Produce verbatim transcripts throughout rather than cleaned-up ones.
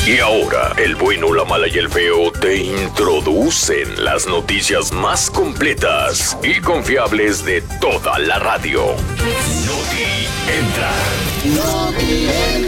Y ahora, el bueno, la mala y el feo te introducen las noticias más completas y confiables de toda la radio. Noti Entra. Noti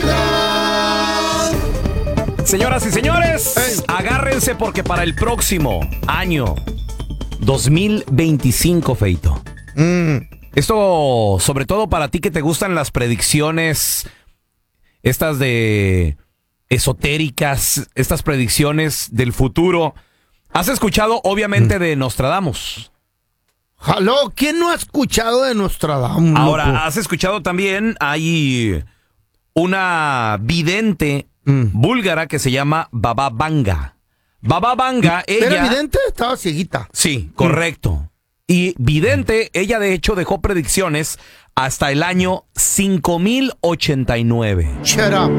Entra. Señoras y señores, hey. agárrense porque para el próximo año dos mil veinticinco, Feito. Mm. Esto, sobre todo para ti que te gustan las predicciones, estas de esotéricas, estas predicciones del futuro. ¿Has escuchado, obviamente, mm. de Nostradamus? Jaló, ¿quién no ha escuchado de Nostradamus? Ahora, loco? has escuchado también, hay una vidente mm. búlgara que se llama Baba Vanga. Baba Vanga, ella... ¿Era vidente? Estaba cieguita. Sí, correcto. Mm. Y vidente, ella de hecho dejó predicciones hasta el año cinco mil ochenta y nueve. Shut up.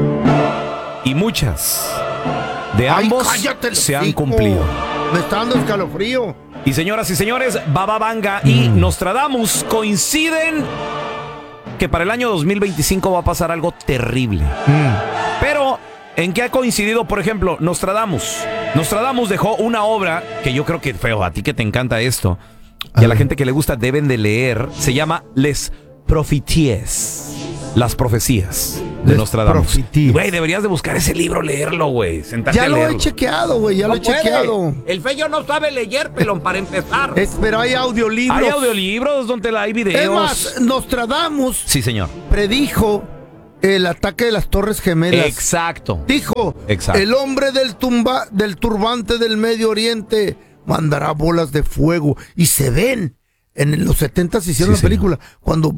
Y muchas de Ay, ambos cállate, se han hijo. cumplido. Me está dando escalofrío. Y señoras y señores, Baba Vanga mm. y Nostradamus coinciden que para el año dos mil veinticinco va a pasar algo terrible. Mm. Pero, ¿en qué ha coincidido, por ejemplo, Nostradamus? Nostradamus dejó una obra que yo creo que, feo, a ti que te encanta esto, y a la gente que le gusta deben de leer, se llama Les Prophéties. Las profecías de Les Nostradamus. Güey, deberías de buscar ese libro, leerlo, güey. Sentarte ya a lo leerlo. he chequeado, güey, ya no lo he puede. chequeado. El feo no sabe leer, pelón, para empezar. Es, pero hay audiolibros. Hay audiolibros donde hay videos. Es más, Nostradamus sí, señor. predijo el ataque de las Torres Gemelas. Exacto. Dijo, Exacto. el hombre del, tumba, del turbante del Medio Oriente mandará bolas de fuego. Y se ven, en los setenta se hicieron sí, la película, señor. Cuando...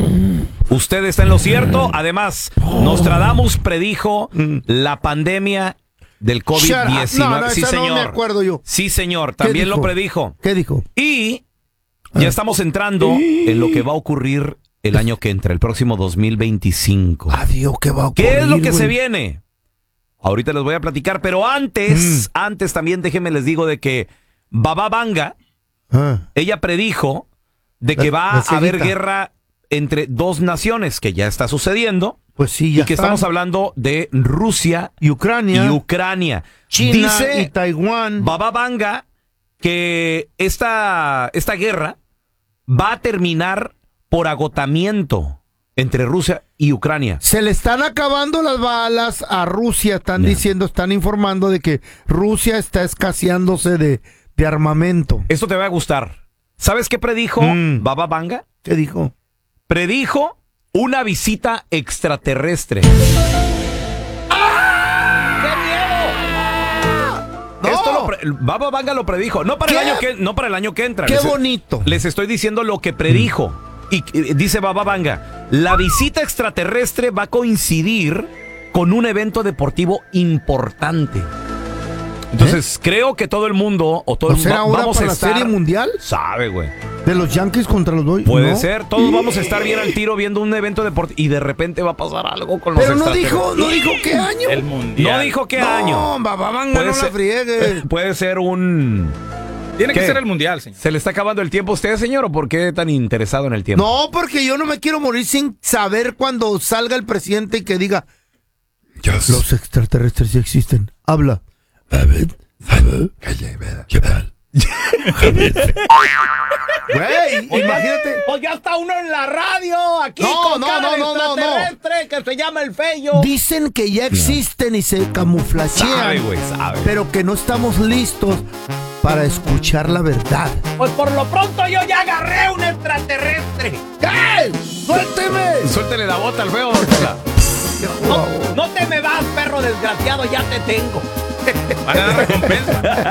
Usted está en lo cierto. Además, Nostradamus predijo la pandemia del COVID diecinueve. No, no, sí, señor. No me acuerdo yo. Sí, señor. También lo predijo. ¿Qué dijo? Y ya estamos entrando en lo que va a ocurrir el año que entra, el próximo dos mil veinticinco. Adiós, ¿qué va a ocurrir? ¿Qué es lo que güey? se viene? Ahorita les voy a platicar, pero antes, mm. antes también déjenme les digo de que Baba Vanga, ah. ella predijo de que la, va a haber guerra entre dos naciones, que ya está sucediendo. Pues sí, ya y que están. estamos hablando de Rusia y Ucrania. Y Ucrania. China Dice y Taiwán. Baba Vanga que esta, esta guerra va a terminar por agotamiento entre Rusia y Ucrania. Se le están acabando las balas a Rusia, están yeah. diciendo, están informando de que Rusia está escaseándose de, de armamento. Esto te va a gustar. ¿Sabes qué predijo mm. Baba Vanga? ¿Qué dijo? Predijo una visita extraterrestre. ¡Ah! ¡Qué miedo! Esto lo pre- Baba Vanga lo predijo. No para, el año que, no para el año que entra. ¡Qué les, bonito! Les estoy diciendo lo que predijo. Mm. Y, y dice Baba Vanga, la visita extraterrestre va a coincidir con un evento deportivo importante. Entonces, ¿Eh? creo que todo el mundo o todo ¿O el mundo será ahora vamos para a estar, la Serie Mundial? Sabe, güey. De los Yankees contra los Dodgers. Puede ¿no? ser, todos vamos a estar bien al tiro viendo un evento deportivo y de repente va a pasar algo con los Pero no extraterrestres. dijo, no dijo qué año. El mundial. No dijo qué no, año. No, Baba Vanga, no ser, la friegue. Puede ser un... Tiene ¿Qué? que ser el mundial, señor. ¿Se le está acabando el tiempo a usted, señor, o por qué tan interesado en el tiempo? No, porque yo no me quiero morir sin saber cuando salga el presidente y que diga yes. Los extraterrestres ya existen. Habla. A ver, a ver. ¿Qué tal? Güey, imagínate. Pues ya está uno en la radio aquí no, con no, cada no, no, extraterrestre no. que se llama el Feyo. Dicen que ya existen no. y se camuflajean, sabe, güey, sabe. pero que no estamos listos para escuchar la verdad. Pues por lo pronto yo ya agarré un extraterrestre. ¡Ey! ¡Suélteme! Suéltele la bota al feo. No, no te me vas, perro desgraciado, ya te tengo. Van a dar recompensa.